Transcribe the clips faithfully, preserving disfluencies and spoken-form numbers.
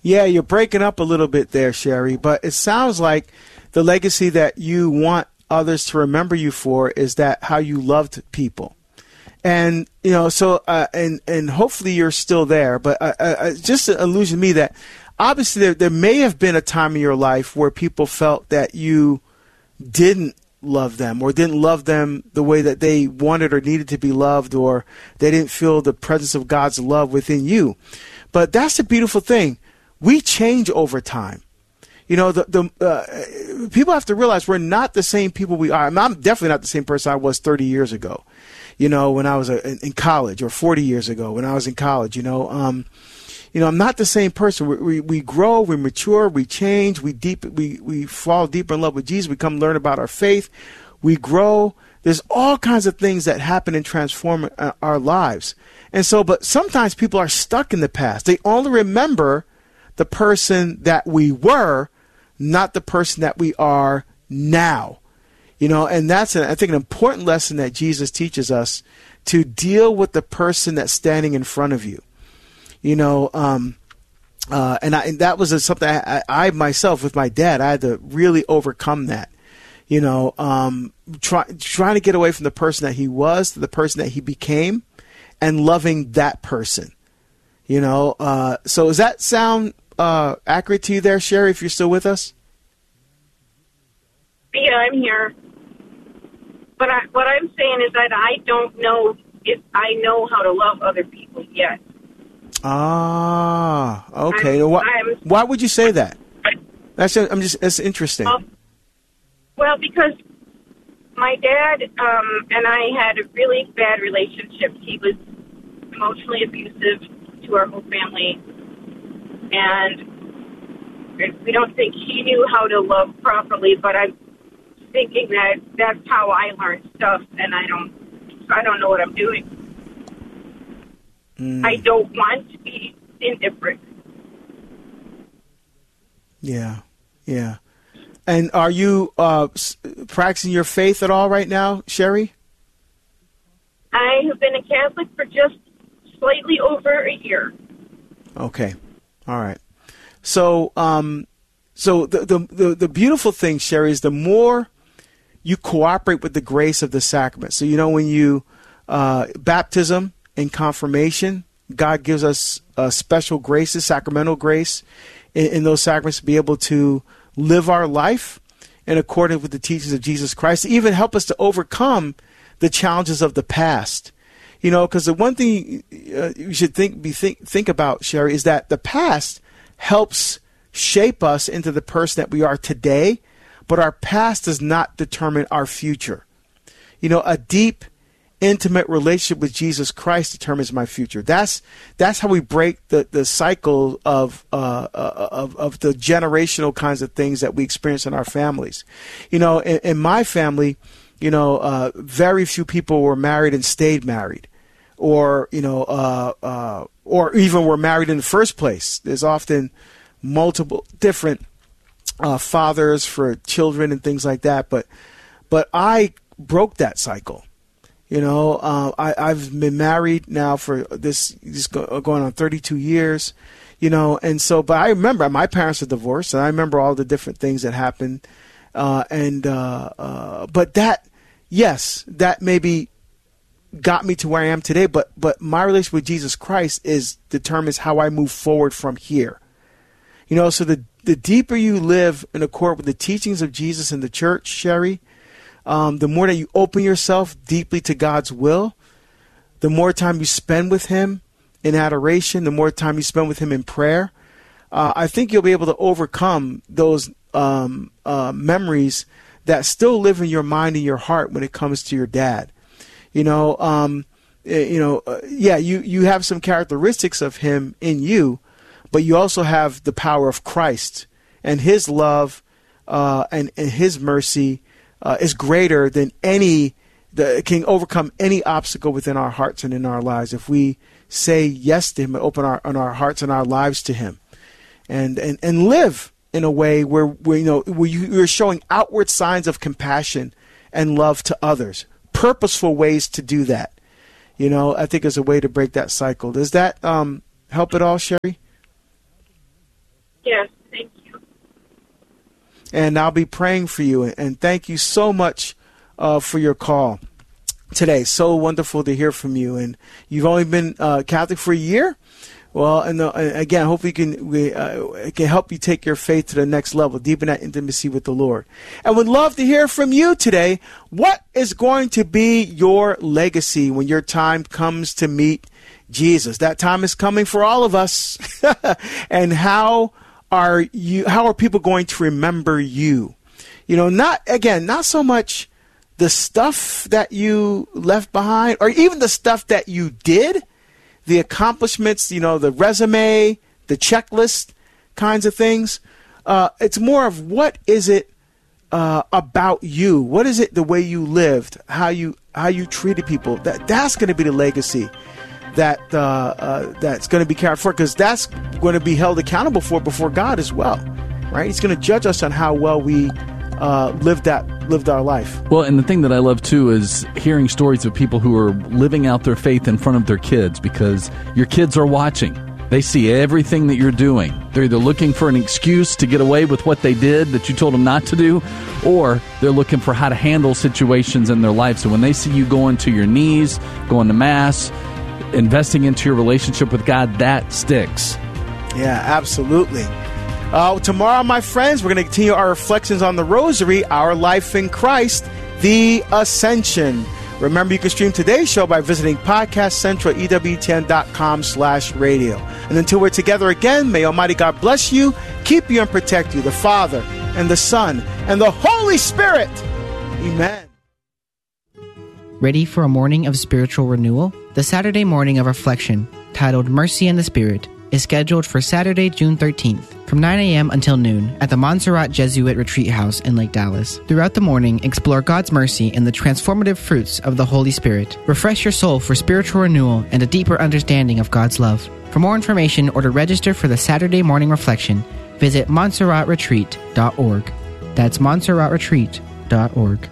Yeah, you're breaking up a little bit there, Sherry, but it sounds like the legacy that you want others to remember you for is that how you loved people. And, you know, so, uh, and, and hopefully you're still there, but uh, uh, just an illusion to me that obviously there, there may have been a time in your life where people felt that you didn't love them or didn't love them the way that they wanted or needed to be loved, or they didn't feel the presence of God's love within you. But that's the beautiful thing. We change over time. You know, the, the uh, people have to realize we're not the same people we are. I mean, I'm definitely not the same person I was thirty years ago, you know, when I was uh, in college, or forty years ago when I was in college, you know. Um, you know, I'm not the same person. We, we, we grow, we mature, we change, we deep, we, we fall deeper in love with Jesus. We come learn about our faith. We grow. There's all kinds of things that happen and transform uh, our lives. And so, but sometimes people are stuck in the past. They only remember the person that we were, not the person that we are now. You know, and that's, a, I think, an important lesson that Jesus teaches us, to deal with the person that's standing in front of you. You know, um, uh, and, I, and that was a, something I, I myself, with my dad, I had to really overcome that. You know, um, try, trying to get away from the person that he was to the person that he became, and loving that person. You know, uh, so does that sound uh, accurate to you there, Sherry, if you're still with us? Yeah, I'm here. But I, what I'm saying is that I don't know if I know how to love other people yet. Ah, okay. I'm, why, I'm, why would you say that? That's I'm just it's interesting. Uh, well, because my dad um, and I had a really bad relationship. He was emotionally abusive to our whole family, and we don't think he knew how to love properly. But I'm thinking that that's how I learned stuff, and I don't, I don't know what I'm doing. I don't want to be indifferent. Yeah, yeah. And are you uh, practicing your faith at all right now, Sherry? I have been a Catholic for just slightly over a year. Okay, all right. So, um, so the, the the the beautiful thing, Sherry, is the more you cooperate with the grace of the sacrament. So, you know, when you uh, baptism and confirmation, God gives us uh, special graces, sacramental grace in, in those sacraments, to be able to live our life in accordance with the teachings of Jesus Christ, to even help us to overcome the challenges of the past. You know, because the one thing uh, you should think be think think about, Sherry, is that the past helps shape us into the person that we are today, but our past does not determine our future. You know, a deep, intimate relationship with Jesus Christ determines my future. That's that's how we break the, the cycle of uh, of of the generational kinds of things that we experience in our families. You know, in, in my family, you know, uh, very few people were married and stayed married, or you know, uh, uh, or even were married in the first place. There's often multiple different uh, fathers for children and things like that. But but I broke that cycle. You know, uh, I, I've been married now for this, this go, going on thirty-two years, you know, and so, but I remember my parents are divorced, and I remember all the different things that happened. Uh, and, uh, uh, but that, yes, that maybe got me to where I am today, but, but my relationship with Jesus Christ is determines how I move forward from here. You know, so the, the deeper you live in accord with the teachings of Jesus in the church, Sherry, Um, the more that you open yourself deeply to God's will, the more time you spend with him in adoration, the more time you spend with him in prayer, uh, I think you'll be able to overcome those um, uh, memories that still live in your mind and your heart when it comes to your dad. You know, um, you know, uh, yeah, you, you have some characteristics of him in you, but you also have the power of Christ, and his love uh, and, and his mercy Uh, is greater than any, that can overcome any obstacle within our hearts and in our lives if we say yes to him and open our, on our hearts and our lives to him, and and, and live in a way where, where you know where you, you're showing outward signs of compassion and love to others, purposeful ways to do that. You know, I think is a way to break that cycle. Does that um, help at all, Sherry? Yes, thank you. And I'll be praying for you. And thank you so much uh, for your call today. So wonderful to hear from you. And you've only been uh, Catholic for a year. Well, and uh, again, hopefully can we uh, it can help you take your faith to the next level, deepen that intimacy with the Lord. And would love to hear from you today. What is going to be your legacy when your time comes to meet Jesus? That time is coming for all of us. And how are you? How are people going to remember you? You know, not again, not so much the stuff that you left behind, or even the stuff that you did. The accomplishments, you know, the resume, the checklist kinds of things. Uh, it's more of what is it uh, about you? What is it the way you lived, how you how you treated people? That that's going to be the legacy that uh, uh, that's going to be carried forward, because that's going to be held accountable for before God as well, right? He's going to judge us on how well we uh, lived that lived our life. Well, and the thing that I love too is hearing stories of people who are living out their faith in front of their kids, because your kids are watching. They see everything that you're doing. They're either looking for an excuse to get away with what they did that you told them not to do, or they're looking for how to handle situations in their life. So when they see you going to your knees, going to Mass, investing into your relationship with God, that sticks. Yeah, absolutely. Uh, tomorrow, my friends, we're going to continue our reflections on the Rosary, our life in Christ, the Ascension. Remember, you can stream today's show by visiting Podcast Central, E W T N dot com slash radio. And until we're together again, may Almighty God bless you, keep you, and protect you, the Father, and the Son, and the Holy Spirit. Amen. Ready for a morning of spiritual renewal? The Saturday morning of reflection, titled Mercy in the Spirit, is scheduled for Saturday, June thirteenth, from nine a.m. until noon at the Montserrat Jesuit Retreat House in Lake Dallas. Throughout the morning, explore God's mercy and the transformative fruits of the Holy Spirit. Refresh your soul for spiritual renewal and a deeper understanding of God's love. For more information or to register for the Saturday morning reflection, visit montserrat retreat dot org. That's montserrat retreat dot org.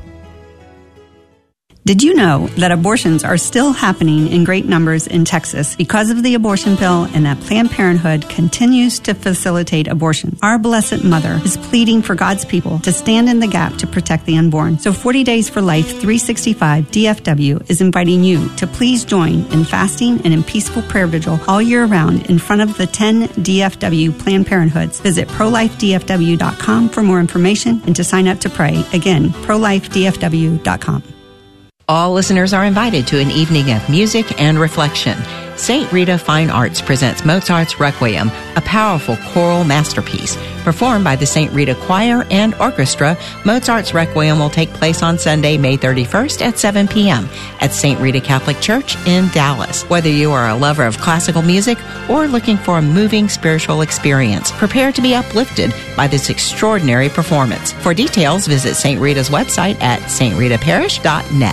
Did you know that abortions are still happening in great numbers in Texas because of the abortion pill, and that Planned Parenthood continues to facilitate abortion? Our Blessed Mother is pleading for God's people to stand in the gap to protect the unborn. So forty Days for Life three sixty-five D F W is inviting you to please join in fasting and in peaceful prayer vigil all year round in front of the ten D F W Planned Parenthoods. Visit pro life d f w dot com for more information and to sign up to pray. Again, pro life d f w dot com. All listeners are invited to an evening of music and reflection. Saint Rita Fine Arts presents Mozart's Requiem, a powerful choral masterpiece. Performed by the Saint Rita Choir and Orchestra, Mozart's Requiem will take place on Sunday, May thirty-first at seven p.m. at Saint Rita Catholic Church in Dallas. Whether you are a lover of classical music or looking for a moving spiritual experience, prepare to be uplifted by this extraordinary performance. For details, visit Saint Rita's website at s t rita parish dot net.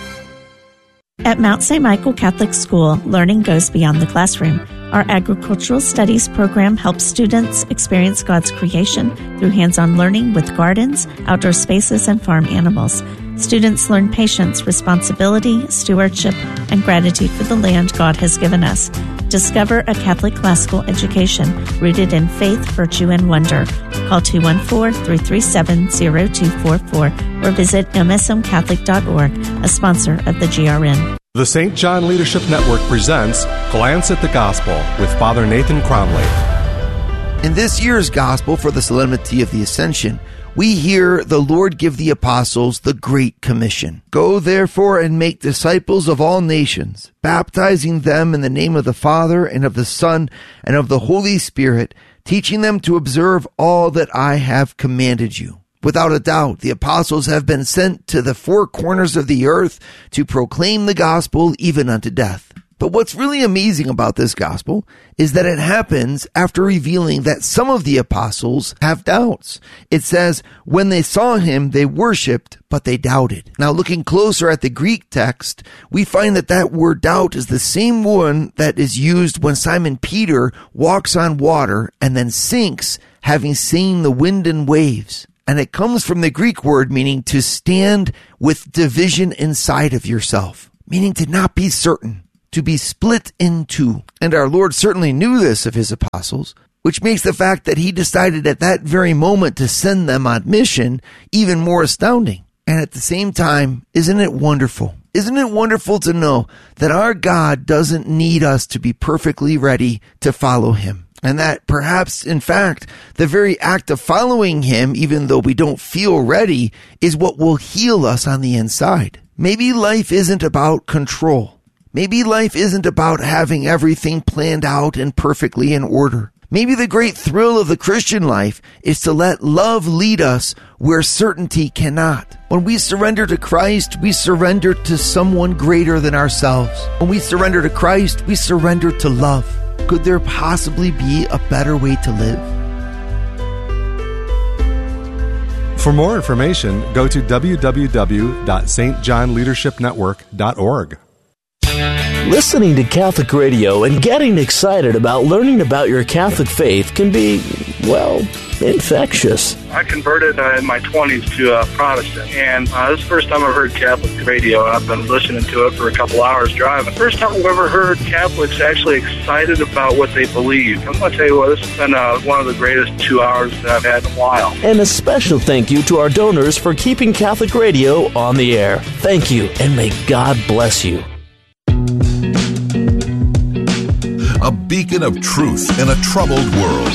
At Mount Saint Michael Catholic School, learning goes beyond the classroom. Our agricultural studies program helps students experience God's creation through hands-on learning with gardens, outdoor spaces, and farm animals. Students learn patience, responsibility, stewardship, and gratitude for the land God has given us. Discover a Catholic classical education rooted in faith, virtue, and wonder. Call two one four, three three seven, zero two four four or visit m s m catholic dot org, a sponsor of the G R N. The Saint John Leadership Network presents Glance at the Gospel with Father Nathan Cromley. In this year's Gospel for the Solemnity of the Ascension, we hear the Lord give the apostles the Great Commission. Go therefore and make disciples of all nations, baptizing them in the name of the Father and of the Son and of the Holy Spirit, teaching them to observe all that I have commanded you. Without a doubt, the apostles have been sent to the four corners of the earth to proclaim the gospel even unto death. But what's really amazing about this gospel is that it happens after revealing that some of the apostles have doubts. It says, when they saw him, they worshipped, but they doubted. Now, looking closer at the Greek text, we find that that word doubt is the same one that is used when Simon Peter walks on water and then sinks, having seen the wind and waves. And it comes from the Greek word meaning to stand with division inside of yourself, meaning to not be certain, to be split in two. And our Lord certainly knew this of his apostles. which makes the fact that he decided at that very moment to send them on mission even more astounding. And at the same time, isn't it wonderful? Isn't it wonderful to know that our God doesn't need us to be perfectly ready to follow him? And that perhaps, in fact, the very act of following him, even though we don't feel ready, is what will heal us on the inside. Maybe life isn't about control. Maybe life isn't about having everything planned out and perfectly in order. Maybe the great thrill of the Christian life is to let love lead us where certainty cannot. When we surrender to Christ, we surrender to someone greater than ourselves. When we surrender to Christ, we surrender to love. Could there possibly be a better way to live? For more information, go to w w w dot s t john leadership network dot org. Listening to Catholic radio and getting excited about learning about your Catholic faith can be, well, infectious. I converted uh, in my twenties to a Protestant, and uh, this is the first time I've heard Catholic radio, and I've been listening to it for a couple hours driving. First time I've ever heard Catholics actually excited about what they believe. I'm going to tell you what, this has been uh, one of the greatest two hours that I've had in a while. And a special thank you to our donors for keeping Catholic radio on the air. Thank you, and may God bless you. A beacon of truth in a troubled world.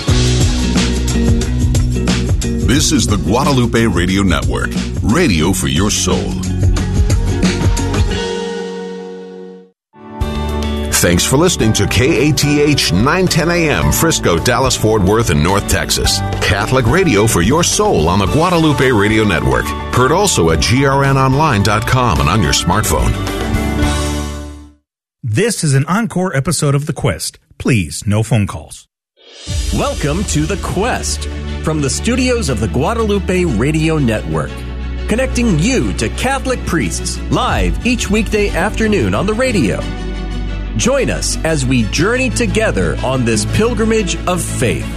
This is the Guadalupe Radio Network, radio for your soul. Thanks for listening to K A T H nine ten A M, Frisco, Dallas, Fort Worth, and North Texas. Catholic radio for your soul on the Guadalupe Radio Network. Heard also at G R N online dot com and on your smartphone. This is an encore episode of The Quest. Please, no phone calls. Welcome to The Quest from the studios of the Guadalupe Radio Network, connecting you to Catholic priests live each weekday afternoon on the radio. Join us as we journey together on this pilgrimage of faith.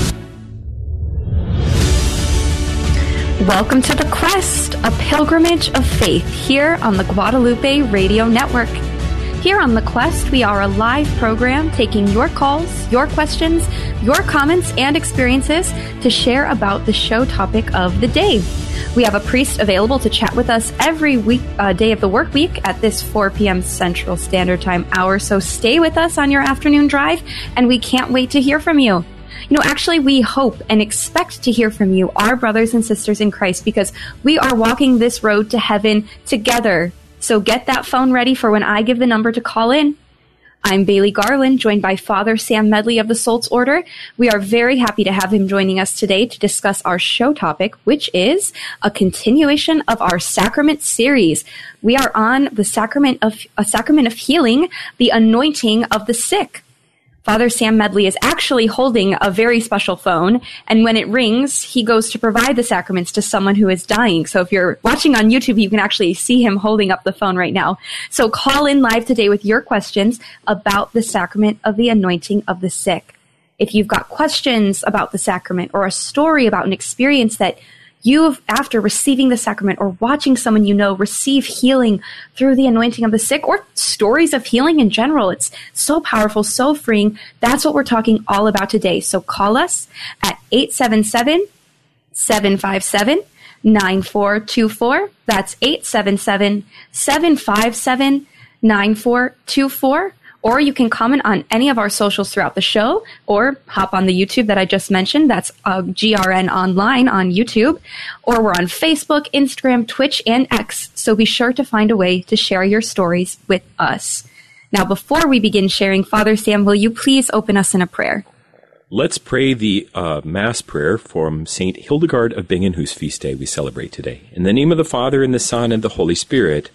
Welcome to The Quest, a pilgrimage of faith here on the Guadalupe Radio Network. Here on The Quest, we are a live program taking your calls, your questions, your comments, and experiences to share about the show topic of the day. We have a priest available to chat with us every week, uh, day of the work week at this four p.m. Central Standard Time hour, so stay with us on your afternoon drive, and we can't wait to hear from you. You know, actually, we hope and expect to hear from you, our brothers and sisters in Christ, because we are walking this road to heaven together. So get that phone ready for when I give the number to call in. I'm Bailey Garland, joined by Father Sam Medley of the Sult's Order. We are very happy to have him joining us today to discuss our show topic, which is a continuation of our sacrament series. We are on the sacrament of a sacrament of healing, the anointing of the sick. Father Sam Medley is actually holding a very special phone, and when it rings, he goes to provide the sacraments to someone who is dying. So if you're watching on YouTube, you can actually see him holding up the phone right now. So call in live today with your questions about the sacrament of the anointing of the sick. If you've got questions about the sacrament or a story about an experience that you've, after receiving the sacrament or watching someone you know receive healing through the anointing of the sick, or stories of healing in general, it's so powerful, so freeing. That's what we're talking all about today. So call us at eight seven seven, seven five seven, nine four two four. That's eight seven seven, seven five seven, nine four two four. Or you can comment on any of our socials throughout the show, or hop on the YouTube that I just mentioned. That's uh, G R N Online on YouTube. Or we're on Facebook, Instagram, Twitch, and X. So be sure to find a way to share your stories with us. Now, before we begin sharing, Father Sam, will you please open us in a prayer? Let's pray the uh, Mass prayer from Saint Hildegard of Bingen, whose feast day we celebrate today. In the name of the Father, and the Son, and the Holy Spirit.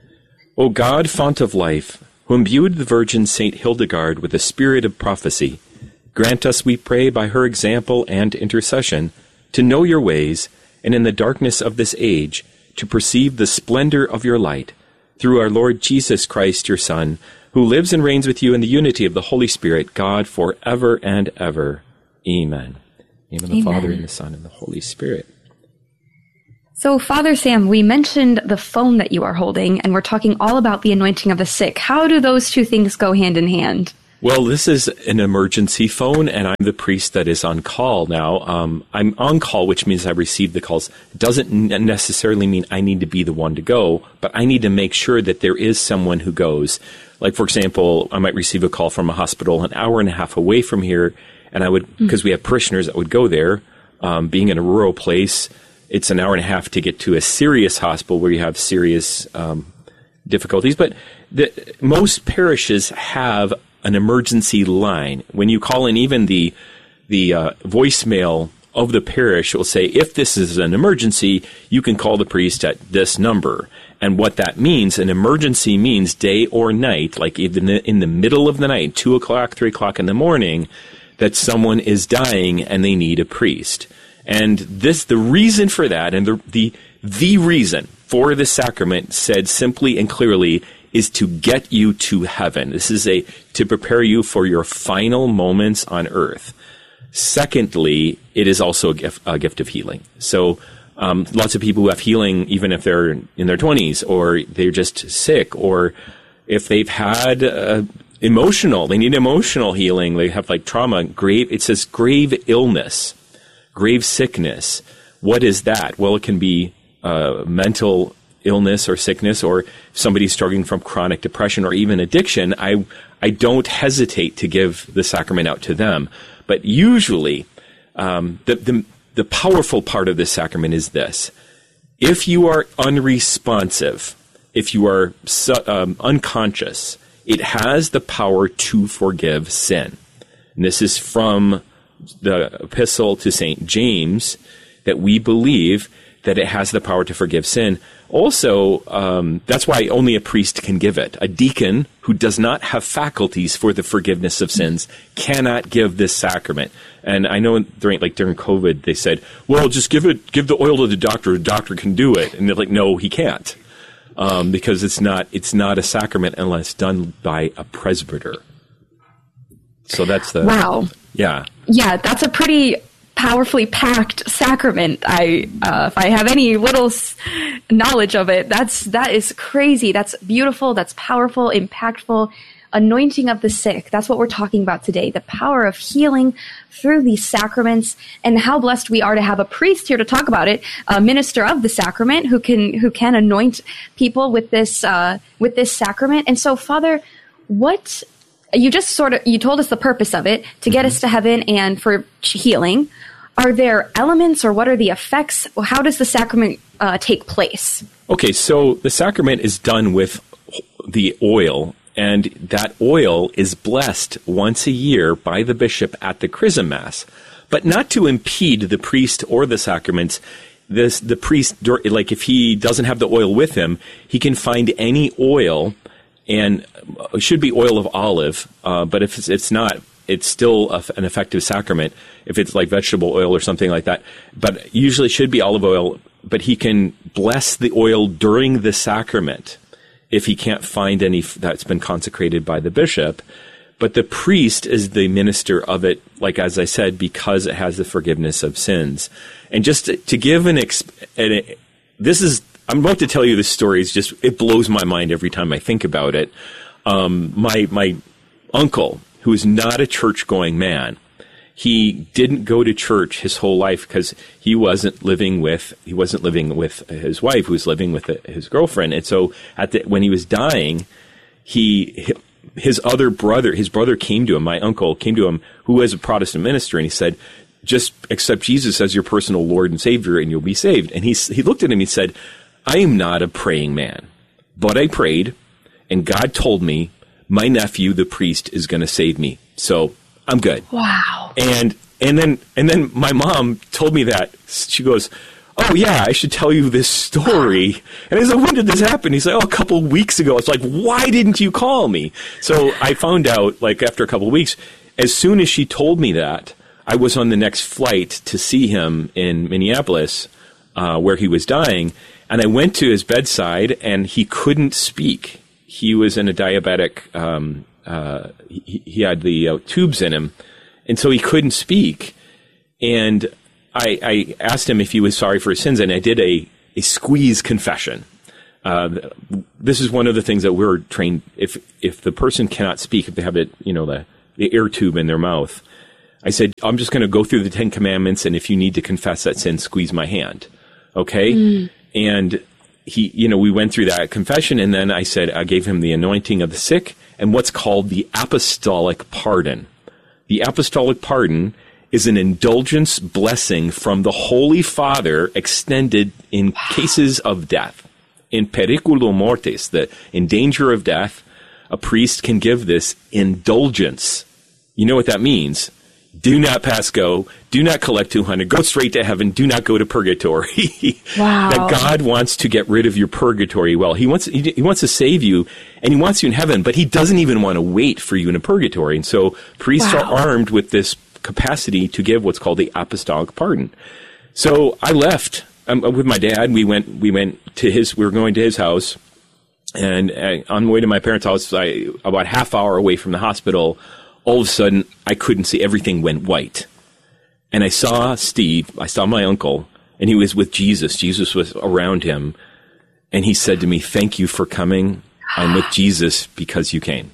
O God, font of life, who imbued the Virgin Saint Hildegard with the spirit of prophecy, grant us, we pray, by her example and intercession, to know your ways, and in the darkness of this age, to perceive the splendor of your light, through our Lord Jesus Christ, your Son, who lives and reigns with you in the unity of the Holy Spirit, God, for ever and ever. Amen. In the name of the Amen. Father, and the Son, and the Holy Spirit. So, Father Sam, we mentioned the phone that you are holding, and we're talking all about the anointing of the sick. How do those two things go hand in hand? Well, this is an emergency phone, and I'm the priest that is on call now. Um, I'm on call, which means I receive the calls. It doesn't necessarily mean I need to be the one to go, but I need to make sure that there is someone who goes. Like, for example, I might receive a call from a hospital an hour and a half away from here, and I would, because mm-hmm. we have parishioners that would go there. Um, being in a rural place, it's an hour and a half to get to a serious hospital where you have serious um, difficulties. But the, most parishes have an emergency line. When you call in, even the the uh, voicemail of the parish will say, if this is an emergency, you can call the priest at this number. And what that means, an emergency means day or night, like even in the middle of the night, two o'clock, three o'clock in the morning, that someone is dying and they need a priest. And this, the reason for that, and the the, the reason for this sacrament, said simply and clearly, is to get you to heaven. This is a to prepare you for your final moments on earth. Secondly, it is also a gift, a gift of healing. So um, lots of people who have healing, even if they're in their twenties, or they're just sick, or if they've had uh, emotional, they need emotional healing, they have like trauma, grave, it says grave illness, grave sickness. What is that? Well, it can be uh, mental illness or sickness, or somebody's struggling from chronic depression or even addiction. I I don't hesitate to give the sacrament out to them. But usually, um, the, the the powerful part of this sacrament is this: if you are unresponsive, if you are su- um, unconscious, it has the power to forgive sin. And this is from the epistle to Saint James, that we believe that it has the power to forgive sin. Also, um, that's why only a priest can give it. A deacon who does not have faculties for the forgiveness of sins cannot give this sacrament. And I know during, like during COVID, they said, "Well, just give it, give the oil to the doctor. The doctor can do it." And they're like, "No, he can't, um, because it's not, it's not a sacrament unless done by a presbyter." So that's the wow. Yeah, yeah, that's a pretty powerfully packed sacrament. I, uh, if I have any little s- knowledge of it, that's that is crazy. That's beautiful. That's powerful, impactful. Anointing of the sick. That's what we're talking about today. The power of healing through these sacraments, and how blessed we are to have a priest here to talk about it, a minister of the sacrament who can who can anoint people with this uh, with this sacrament. And so, Father, what you just sort of you told us the purpose of it, to get mm-hmm. us to heaven and for healing. Are there elements, or what are the effects? How does the sacrament uh, take place? Okay, so the sacrament is done with the oil, and that oil is blessed once a year by the bishop at the Chrism Mass, but not to impede the priest or the sacraments. This the priest, like if he doesn't have the oil with him, he can find any oil, and it should be oil of olive, uh, but if it's, it's not, it's still a, an effective sacrament if it's like vegetable oil or something like that. But usually it should be olive oil, but he can bless the oil during the sacrament if he can't find any that's been consecrated by the bishop. But the priest is the minister of it, like as I said, because it has the forgiveness of sins. And just to, to give an, exp- an this is, I'm about to tell you this story, is just, it blows my mind every time I think about it. Um, my, my uncle, who is not a church-going man, he didn't go to church his whole life because he wasn't living with he wasn't living with his wife, who was living with his girlfriend. And so, at the, when he was dying, he his other brother, his brother came to him. My uncle came to him, who was a Protestant minister, and he said, "Just accept Jesus as your personal Lord and Savior, and you'll be saved." And he he looked at him. And he said, "I am not a praying man, but I prayed, and God told me my nephew, the priest, is going to save me. So I'm good." Wow. And and then and then my mom told me that. She goes, "Oh yeah, I should tell you this story." And I said, "When did this happen?" He said, "Oh, a couple of weeks ago." It's like, "Why didn't you call me?" So I found out, like, after a couple of weeks. As soon as she told me that, I was on the next flight to see him in Minneapolis, uh, where he was dying. And I went to his bedside, and he couldn't speak. He was in a diabetic, um, uh, he, he had the uh, tubes in him, and so he couldn't speak. And I, I asked him if he was sorry for his sins, and I did a, a squeeze confession. Uh, this is one of the things that we're trained, if if the person cannot speak, if they have it, you know, the the air tube in their mouth. I said, I'm just going to go through the Ten Commandments, and if you need to confess that sin, squeeze my hand. Okay? Mm. And he, you know, we went through that confession, and then I said, I gave him the anointing of the sick and what's called the apostolic pardon. The apostolic pardon is an indulgence blessing from the Holy Father extended in cases of death. In periculo mortis, the, in danger of death, a priest can give this indulgence. You know what that means? Do not pass go. Do not collect two hundred. Go straight to heaven. Do not go to purgatory. Wow. That God wants to get rid of your purgatory. Well, he wants, he, he wants to save you, and he wants you in heaven, but he doesn't even want to wait for you in a purgatory. And so priests wow. are armed with this capacity to give what's called the apostolic pardon. So I left um, with my dad. We went, we went to his, we were going to his house, and uh, on the way to my parents' house, I, about half hour away from the hospital, all of a sudden, I couldn't see. Everything went white. And I saw Steve, I saw my uncle, and he was with Jesus. Jesus was around him. And he said to me, thank you for coming. I'm with Jesus because you came.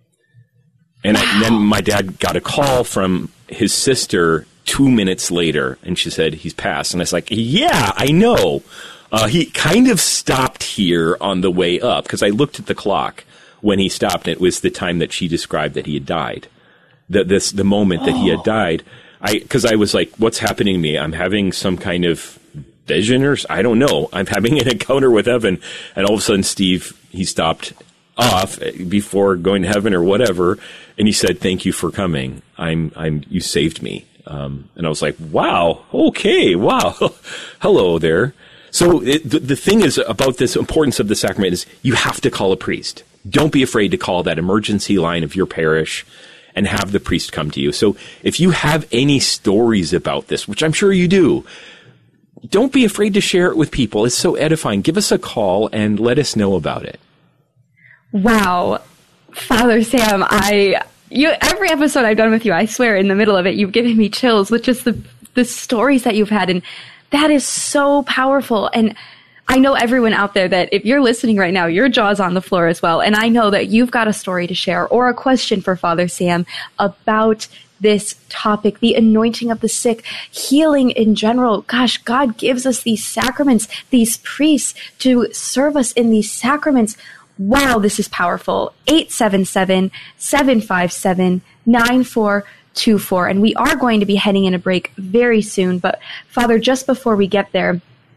And, I, and then my dad got a call from his sister two minutes later, and she said, he's passed. And I was like, yeah, I know. Uh, he kind of stopped here on the way up, because I looked at the clock. When he stopped, it was the time that she described that he had died. The, this, the moment oh. that he had died. I, cause I was like, what's happening to me? I'm having some kind of vision or I don't know. I'm having an encounter with heaven. And all of a sudden, Steve, he stopped off before going to heaven or whatever. And he said, thank you for coming. I'm, I'm, you saved me. Um, and I was like, wow, okay, wow. Hello there. So it, the, the thing is about this importance of the sacrament is you have to call a priest. Don't be afraid to call that emergency line of your parish and have the priest come to you. So if you have any stories about this, which I'm sure you do, don't be afraid to share it with people. It's so edifying. Give us a call and let us know about it. Wow. Father Sam, I you every episode I've done with you, I swear in the middle of it, you've given me chills with just the, the stories that you've had. And that is so powerful. And I know everyone out there that if you're listening right now, your jaw's on the floor as well. And I know that you've got a story to share or a question for Father Sam about this topic, the anointing of the sick, healing in general. Gosh, God gives us these sacraments, these priests to serve us in these sacraments. Wow, this is powerful. eight seven seven, seven five seven, nine four two four. And we are going to be heading in a break very soon. But Father, just before we get there,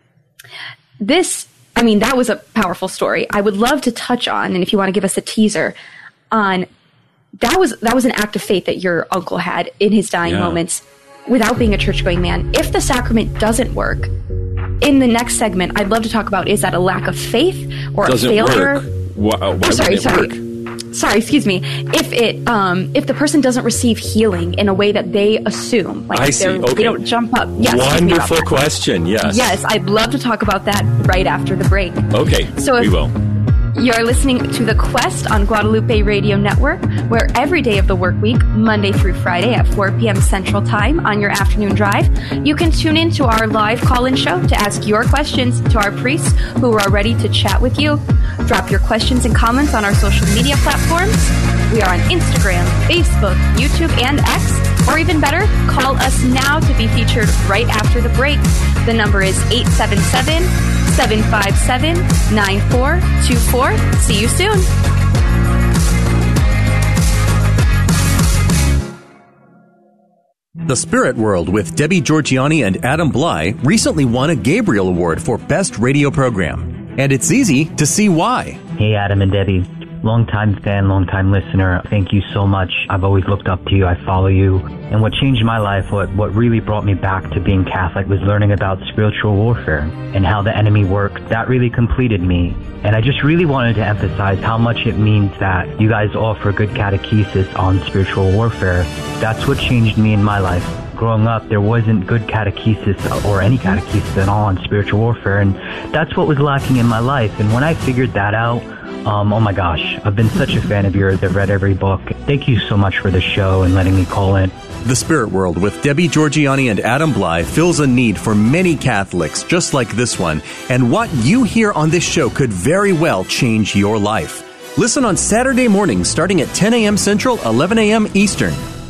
This, I mean, that was a powerful story. I would love to touch on, and if you want to give us a teaser, on that was that was an act of faith that your uncle had in his dying yeah. moments without being a church-going man. If the sacrament doesn't work, in the next segment, I'd love to talk about, is that a lack of faith or doesn't a failure? Work. Why, why oh, sorry, would it sorry. work? Sorry, excuse me. If it, um, if the person doesn't receive healing in a way that they assume, like I see. Okay. they don't jump up. Yes, wonderful question. Yes. Yes, I'd love to talk about that right after the break. Okay, so we will. You're listening to The Quest on Guadalupe Radio Network, where every day of the work week, Monday through Friday at four p.m. Central Time on your afternoon drive, you can tune in to our live call-in show to ask your questions to our priests who are ready to chat with you. Drop your questions and comments on our social media platforms. We are on Instagram, Facebook, YouTube, and X. Or even better, call us now to be featured right after the break. The number is eight seven seven, seven five seven, nine four two four. See you soon. The Spirit World with Debbie Georgianni and Adam Bly recently won a Gabriel Award for Best Radio Program. And it's easy to see why. Hey, Adam and Debbie. Long-time fan, long-time listener. Thank you so much. I've always looked up to you. I follow you. And what changed my life, what, what really brought me back to being Catholic was learning about spiritual warfare and how the enemy works. That really completed me. And I just really wanted to emphasize how much it means that you guys offer good catechesis on spiritual warfare. That's what changed me in my life. Growing up, there wasn't good catechesis or any catechesis at all on spiritual warfare, and that's what was lacking in my life. And when I figured that out, um, oh my gosh, I've been such a fan of yours. I've read every book. Thank you so much for the show and letting me call in. The Spirit World with Debbie Georgianni and Adam Bly fills a need for many Catholics just like this one, and what you hear on this show could very well change your life. Listen on Saturday mornings starting at ten a.m. Central, eleven a.m. Eastern.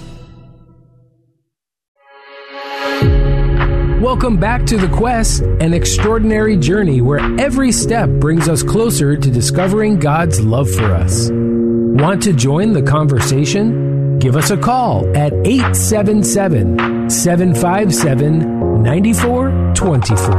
Welcome back to The Quest, an extraordinary journey where every step brings us closer to discovering God's love for us. Want to join the conversation? Give us a call at eight seven seven, seven five seven, nine four two four.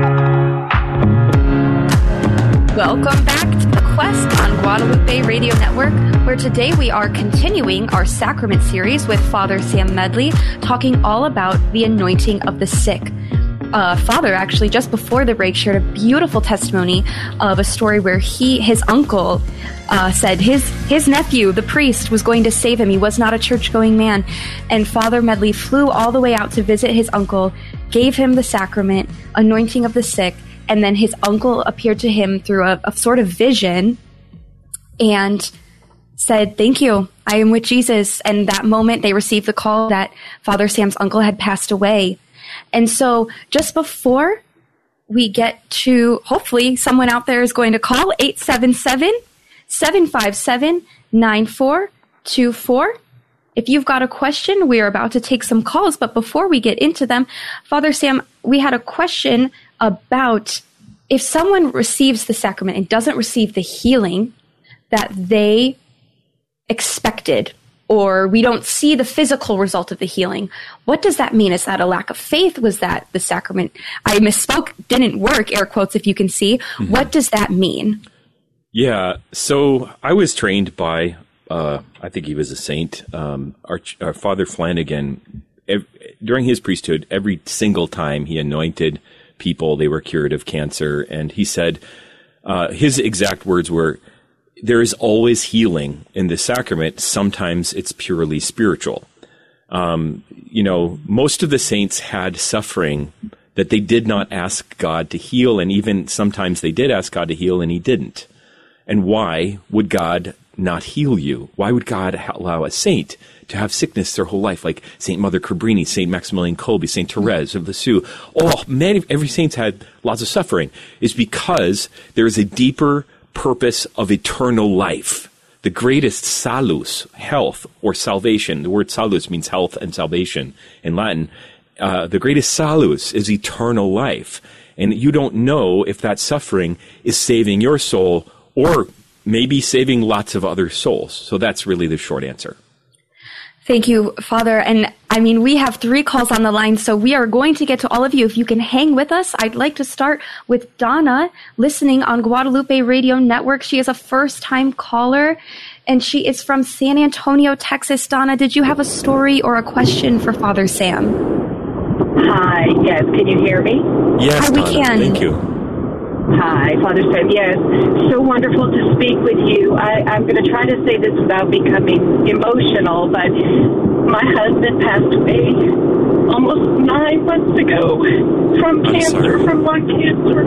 Welcome back to The Quest on Guadalupe Radio Network, where today we are continuing our sacrament series with Father Sam Medley, talking all about the anointing of the sick. Uh, Father, actually, just before the break, shared a beautiful testimony of a story where he, his uncle, uh, said his his nephew, the priest, was going to save him. He was not a church-going man. And Father Medley flew all the way out to visit his uncle, gave him the sacrament, anointing of the sick, and then his uncle appeared to him through a, a sort of vision and said, "Thank you, I am with Jesus." And that moment they received the call that Father Sam's uncle had passed away. And so just before we get to, hopefully someone out there is going to call eight seven seven, seven five seven, nine four two four. If you've got a question, we are about to take some calls. But before we get into them, Father Sam, we had a question about if someone receives the sacrament and doesn't receive the healing that they expected, or we don't see the physical result of the healing, what does that mean? Is that a lack of faith? Was that the sacrament, I misspoke, didn't work, air quotes if you can see. Mm-hmm. What does that mean? Yeah, so I was trained by, uh, I think he was a saint, um, our, our Father Flanagan. Ev- during his priesthood, every single time he anointed people, they were cured of cancer. And he said, uh, his exact words were, there is always healing in the sacrament. Sometimes it's purely spiritual. Um, you know, most of the saints had suffering that they did not ask God to heal. And even sometimes they did ask God to heal and he didn't. And why would God not heal you? Why would God allow a saint to have sickness their whole life, like Saint Mother Cabrini, Saint Maximilian Kolbe, Saint Therese of Lisieux? Oh, many, every saint's had lots of suffering. Is because there is a deeper purpose of eternal life. The greatest salus, health or salvation. The word salus means health and salvation in Latin. Uh, the greatest salus is eternal life. And you don't know if that suffering is saving your soul or maybe saving lots of other souls. So that's really the short answer. Thank you, Father. And I mean, we have three calls on the line, so we are going to get to all of you. If you can hang with us, I'd like to start with Donna, listening on Guadalupe Radio Network. She is a first-time caller, and she is from San Antonio, Texas. Donna, did you have a story or a question for Father Sam? Hi, yes. Can you hear me? Yes, Hi, Donna. we can. Thank you. Hi, Father Sam. Yes, so wonderful to speak with you. I, I'm going to try to say this without becoming emotional, but my husband passed away almost nine months ago from I'm cancer, sorry. from lung cancer.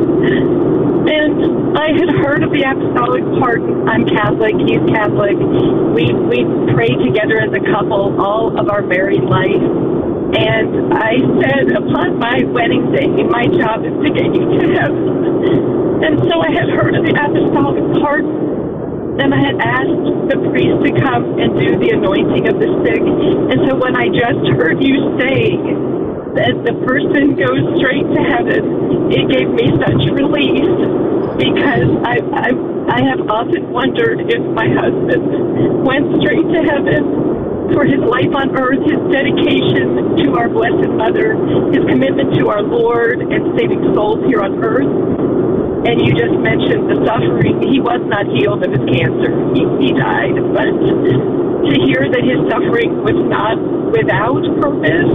And I had heard of the apostolic pardon. I'm Catholic, he's Catholic. We, we prayed together as a couple all of our married life. And I said, upon my wedding day, my job is to get you to heaven. And so I had heard of the apostolic pardon, and I had asked the priest to come and do the anointing of the sick. And so when I just heard you say that the person goes straight to heaven, it gave me such relief, because I, I, I have often wondered if my husband went straight to heaven for his life on earth, his dedication to our Blessed Mother, his commitment to our Lord and saving souls here on earth. And you just mentioned the suffering. He was not healed of his cancer. He, he died. But to hear that his suffering was not without purpose,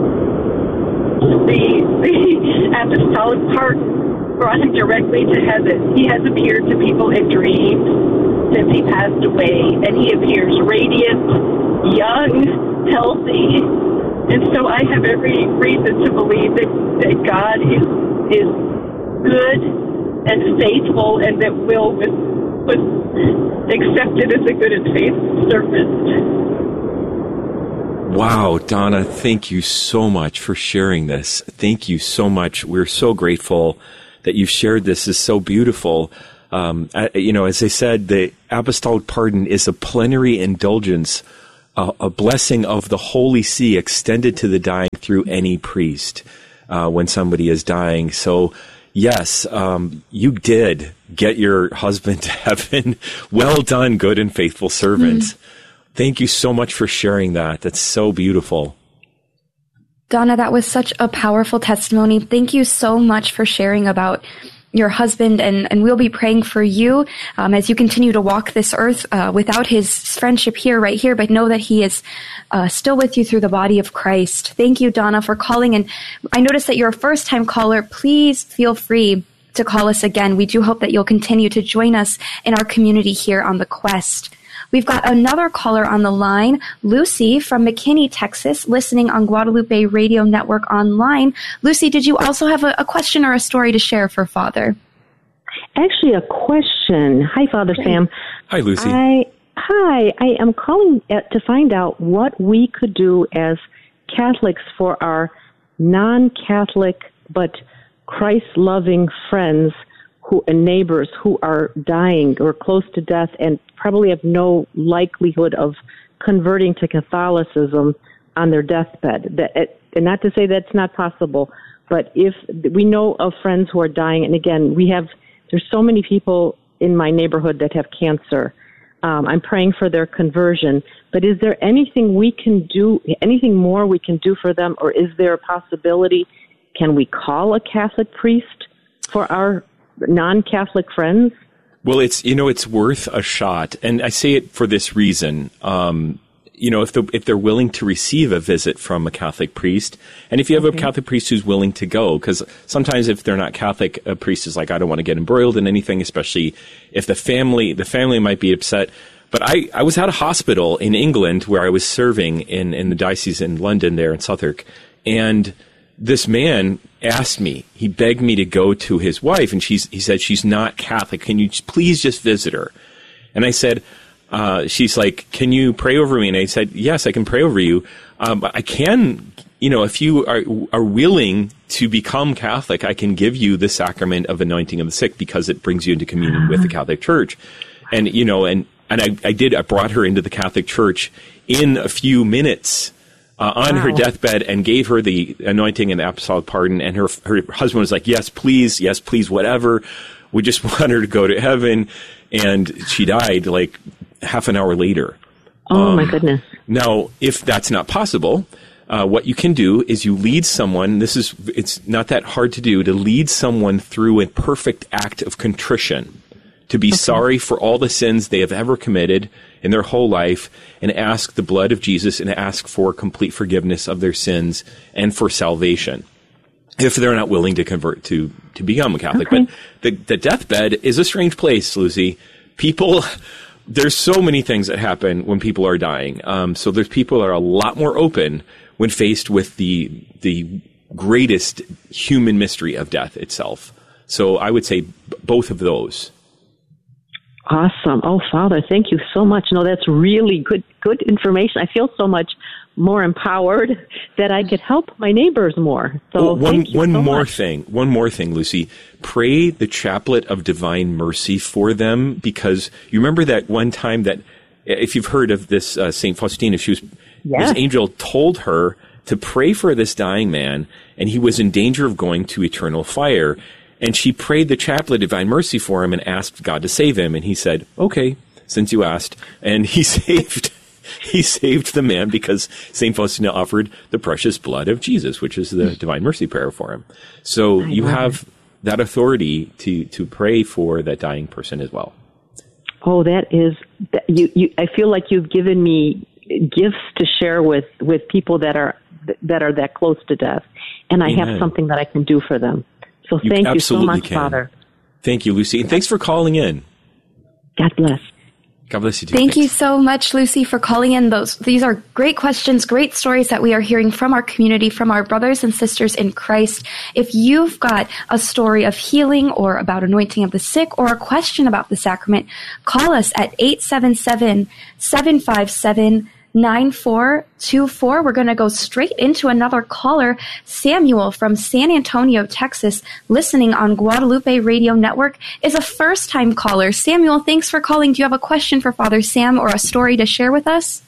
the, the apostolic pardon brought him directly to heaven. He has appeared to people in dreams since he passed away, and he appears radiant, young, healthy, and so I have every reason to believe that, that God is is good and faithful, and that Will was, was accepted as a good and faithful servant. Wow, Donna, thank you so much for sharing this. Thank you so much. We're so grateful that you've shared this. It's so beautiful. Um, I, you know, as I said, the apostolic pardon is a plenary indulgence, uh, a blessing of the Holy See extended to the dying through any priest uh, when somebody is dying. So, yes, um, you did get your husband to heaven. Well done, good and faithful servant. Mm. Thank you so much for sharing that. That's so beautiful. Donna, that was such a powerful testimony. Thank you so much for sharing about your husband, and, and we'll be praying for you um, as you continue to walk this earth uh, without his friendship here, right here, but know that he is uh, still with you through the body of Christ. Thank you, Donna, for calling. And I noticed that you're a first-time caller. Please feel free to call us again. We do hope that you'll continue to join us in our community here on The Quest. We've got another caller on the line, Lucy from McKinney, Texas, listening on Guadalupe Radio Network online. Lucy, did you also have a, a question or a story to share for Father? Actually, a question. Hi, Father Great. Sam. Hi, Lucy. I, hi. I am calling to find out what we could do as Catholics for our non-Catholic but Christ-loving friends who and neighbors who are dying or close to death and probably have no likelihood of converting to Catholicism on their deathbed. That, and not to say that's not possible, but if we know of friends who are dying, and again, we have, there's so many people in my neighborhood that have cancer. Um, I'm praying for their conversion, but is there anything we can do, anything more we can do for them, or is there a possibility, can we call a Catholic priest for our non-Catholic friends? Well, it's, you know, it's worth a shot. And I say it for this reason. Um, you know, if the, if they're willing to receive a visit from a Catholic priest, and if you have okay. a Catholic priest who's willing to go, because sometimes if they're not Catholic, a priest is like, I don't want to get embroiled in anything, especially if the family, the family might be upset. But I, I was at a hospital in England where I was serving in, in the diocese in London there in Southwark. And this man asked me, he begged me to go to his wife, and she's, he said, she's not Catholic. Can you please just visit her? And I said, uh, she's like, can you pray over me? And I said, yes, I can pray over you. Um, I can, you know, if you are, are willing to become Catholic, I can give you the sacrament of anointing of the sick because it brings you into communion with the Catholic Church. And, you know, and, and I, I did, I brought her into the Catholic Church in a few minutes. Uh, on wow. her deathbed, and gave her the anointing and the apostolic pardon. And her her husband was like, yes, please, yes, please, whatever. We just want her to go to heaven. And she died like half an hour later. Oh, um, my goodness. Now, if that's not possible, uh, what you can do is you lead someone, this is, it's not that hard to do, to lead someone through a perfect act of contrition, to be okay. sorry for all the sins they have ever committed in their whole life, and ask the blood of Jesus and ask for complete forgiveness of their sins and for salvation, if they're not willing to convert to, to become a Catholic. Okay. But the, the deathbed is a strange place, Lucy. People, there's so many things that happen when people are dying. Um, so there's people that are a lot more open when faced with the the greatest human mystery of death itself. So I would say b- both of those. Awesome. Oh, Father, thank you so much. No, that's really good, good information. I feel so much more empowered that I could help my neighbors more. So well, one, thank you one so more much. thing, one more thing, Lucy. Pray the Chaplet of Divine Mercy for them, because you remember that one time that, if you've heard of this uh, Saint Faustina, she was, yes. this angel told her to pray for this dying man, and he was in danger of going to eternal fire. And she prayed the Chaplet of Divine Mercy for him and asked God to save him. And he said, okay, since you asked. And he saved he saved the man because Saint Faustina offered the precious blood of Jesus, which is the Divine Mercy prayer for him. So you have that authority to, to pray for that dying person as well. Oh, that is, you, you, I feel like you've given me gifts to share with, with people that are, that are that close to death. And I Amen. Have something that I can do for them. So you thank you so much, can. Father. Thank you, Lucy. And thanks for calling in. God bless. God bless you too. Thank thanks. you so much, Lucy, for calling in. Those These are great questions, great stories that we are hearing from our community, from our brothers and sisters in Christ. If you've got a story of healing or about anointing of the sick or a question about the sacrament, call us at eight seven seven, seven five seven, nine four two four. We're going to go straight into another caller, Samuel from San Antonio, Texas, listening on Guadalupe Radio Network, is a first-time caller. Samuel, thanks for calling. Do you have a question for Father Sam or a story to share with us?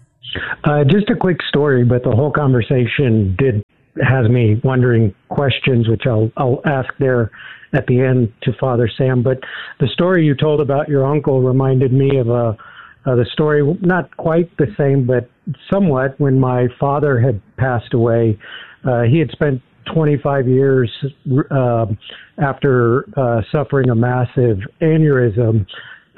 Uh, just a quick story, but the whole conversation did has me wondering questions, which I'll I'll ask there at the end to Father Sam. But the story you told about your uncle reminded me of a uh, the story, not quite the same, but somewhat. When my father had passed away, uh, he had spent twenty-five years uh, after uh, suffering a massive aneurysm,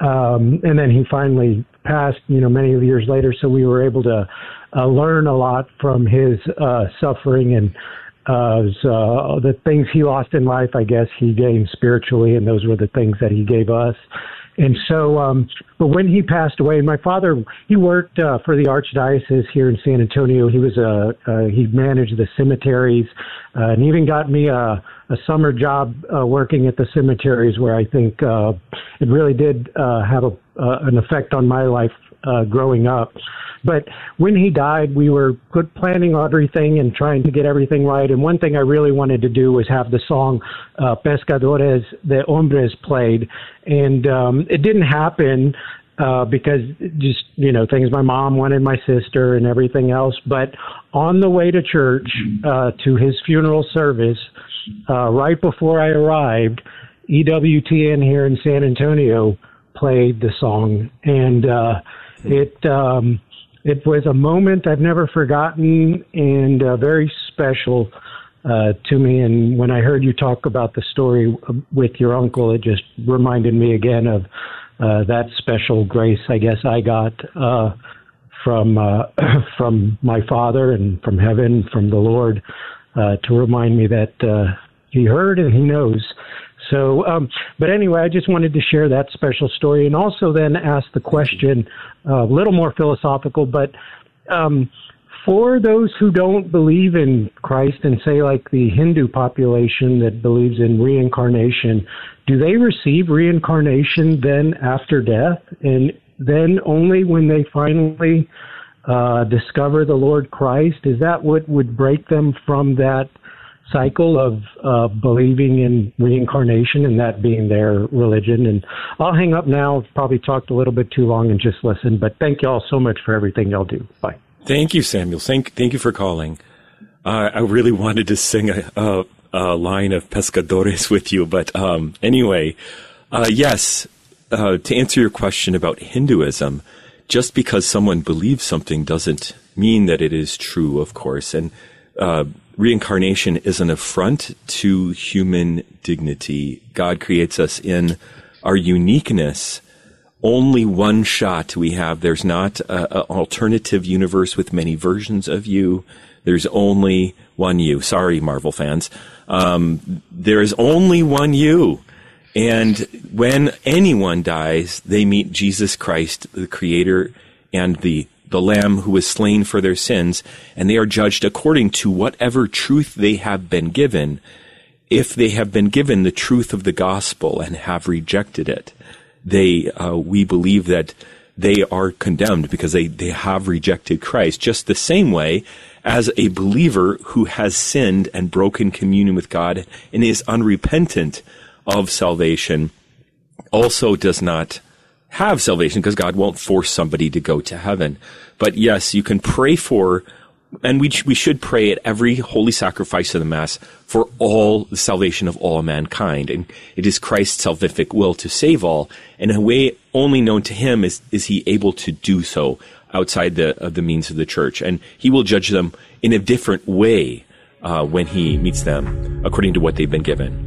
um, and then he finally passed, you know, many years later. So we were able to uh, learn a lot from his uh, suffering, and uh, so the things he lost in life, I guess, he gained spiritually, and those were the things that he gave us. And so, um, but when he passed away, my father, he worked uh, for the Archdiocese here in San Antonio. He was a, uh, he managed the cemeteries, uh, and even got me a, a summer job uh, working at the cemeteries, where I think uh, it really did uh, have a, uh, an effect on my life uh, growing up. But when he died, we were good planning everything and trying to get everything right. And one thing I really wanted to do was have the song uh, Pescadores de Hombres played. And um, it didn't happen uh, because just, you know, things my mom wanted, my sister, and everything else. But on the way to church, uh, to his funeral service, uh, right before I arrived, E W T N here in San Antonio played the song. And uh, it... Um, It was a moment I've never forgotten, and uh, very special uh, to me. And when I heard you talk about the story with your uncle, it just reminded me again of uh, that special grace, I guess, I got uh, from uh, from my father and from heaven, from the Lord, uh, to remind me that uh, he heard and he knows. So, um, but anyway, I just wanted to share that special story, and also then ask the question, uh, a little more philosophical, but um, for those who don't believe in Christ, and say like the Hindu population that believes in reincarnation, do they receive reincarnation then after death, and then only when they finally uh, discover the Lord Christ? Is that what would break them from that cycle of uh, believing in reincarnation and that being their religion? And I'll hang up now. Probably talked a little bit too long and just listen, but thank you all so much for everything y'all do. Bye. Thank you, Samuel. Thank, thank you for calling. Uh, I really wanted to sing a, a, a line of Pescadores with you, but um, anyway, uh, yes, uh, to answer your question about Hinduism, just because someone believes something doesn't mean that it is true, of course, and uh, reincarnation is an affront to human dignity. God creates us in our uniqueness. Only one shot we have. There's not an alternative universe with many versions of you. There's only one you. Sorry, Marvel fans. Um, there is only one you. And when anyone dies, they meet Jesus Christ, the Creator, and the the Lamb who was slain for their sins, and they are judged according to whatever truth they have been given. If they have been given the truth of the gospel and have rejected it, they, uh, we believe that they are condemned because they, they have rejected Christ, just the same way as a believer who has sinned and broken communion with God and is unrepentant of salvation also does not have salvation, because God won't force somebody to go to heaven. But yes, you can pray for, and we, we should pray at every holy sacrifice of the Mass for all the salvation of all mankind. And it is Christ's salvific will to save all. And in a way only known to him is, is he able to do so outside the, of the means of the church. And he will judge them in a different way uh, when he meets them according to what they've been given.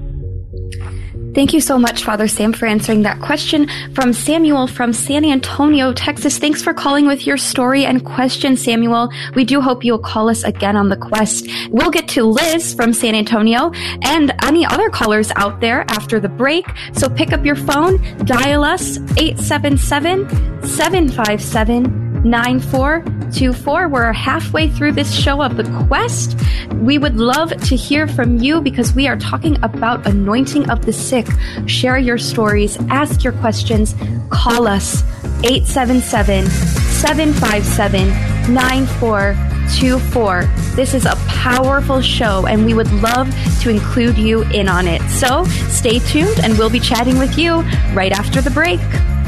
Thank you so much, Father Sam, for answering that question from Samuel from San Antonio, Texas. Thanks for calling with your story and question, Samuel. We do hope you'll call us again on the quest. We'll get to Liz from San Antonio and any other callers out there after the break. So pick up your phone, dial us eight seven seven, seven five seven, nine four two four. We're halfway through this show of The Quest. We would love to hear from you because we are talking about anointing of the sick. Share your stories, ask your questions, call us eight seven seven, seven five seven, nine four two four. This is a powerful show, and we would love to include you in on it. So stay tuned, and we'll be chatting with you right after the break.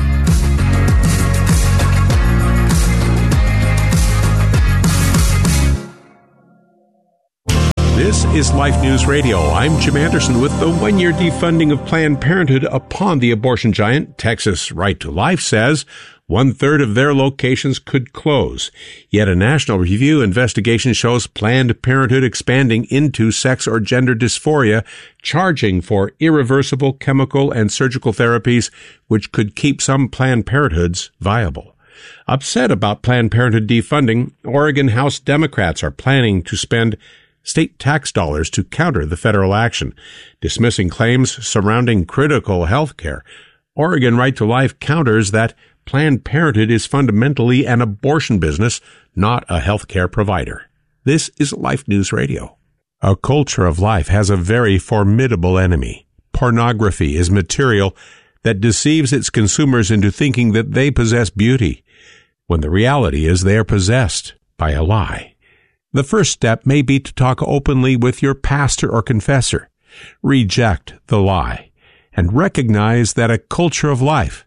This is Life News Radio. I'm Jim Anderson with the one-year defunding of Planned Parenthood upon the abortion giant. Texas Right to Life says one-third of their locations could close. Yet a national review investigation shows Planned Parenthood expanding into sex or gender dysphoria, charging for irreversible chemical and surgical therapies, which could keep some Planned Parenthoods viable. Upset about Planned Parenthood defunding, Oregon House Democrats are planning to spend state tax dollars to counter the federal action, dismissing claims surrounding critical health care. Oregon Right to Life counters that Planned Parenthood is fundamentally an abortion business, not a health care provider. This is Life News Radio. A culture of life has a very formidable enemy. Pornography is material that deceives its consumers into thinking that they possess beauty, when the reality is they are possessed by a lie. The first step may be to talk openly with your pastor or confessor. Reject the lie and recognize that a culture of life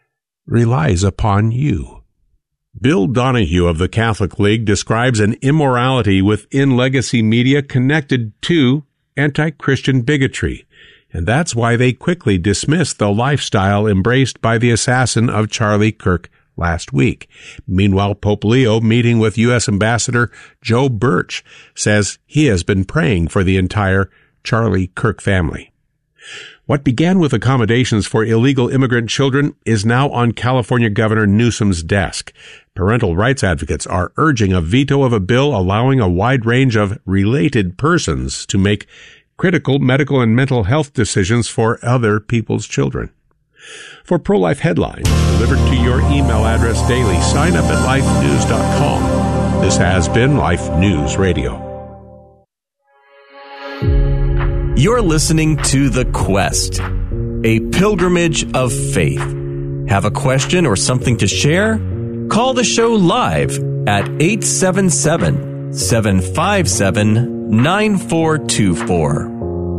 relies upon you. Bill Donahue of the Catholic League describes an immorality within legacy media connected to anti-Christian bigotry, and that's why they quickly dismissed the lifestyle embraced by the assassin of Charlie Kirk last week. Meanwhile, Pope Leo, meeting with U S Ambassador Joe Birch, says he has been praying for the entire Charlie Kirk family. What began with accommodations for illegal immigrant children is now on California Governor Newsom's desk. Parental rights advocates are urging a veto of a bill allowing a wide range of related persons to make critical medical and mental health decisions for other people's children. For pro-life headlines delivered to your email address daily, sign up at life news dot com. This has been Life News Radio. You're listening to The Quest, a pilgrimage of faith. Have a question or something to share? Call the show live at eight seven seven, seven five seven, nine four two four.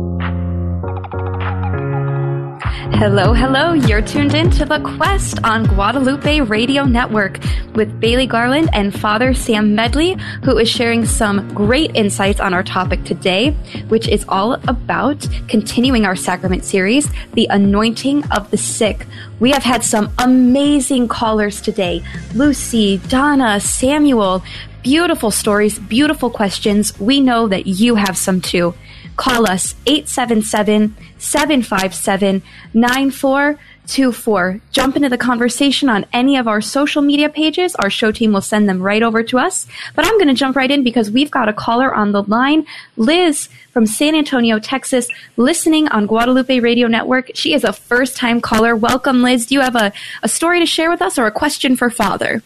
Hello, hello. You're tuned in to The Quest on Guadalupe Radio Network with Bailey Garland and Father Sam Medley, who is sharing some great insights on our topic today, which is all about continuing our sacrament series, The Anointing of the Sick. We have had some amazing callers today. Lucy, Donna, Samuel, beautiful stories, beautiful questions. We know that you have some too. Call us eight seven seven, seven five seven, nine four two four. Jump into the conversation on any of our social media pages. Our show team will send them right over to us. But I'm going to jump right in because we've got a caller on the line. Liz from San Antonio, Texas, listening on Guadalupe Radio Network. She is a first-time caller. Welcome, Liz. Do you have a, a story to share with us or a question for Father?